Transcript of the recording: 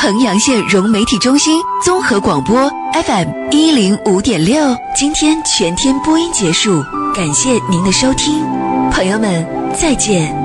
衡阳县融媒体中心综合广播 FM105.6。今天全天播音结束，感谢您的收听，朋友们再见。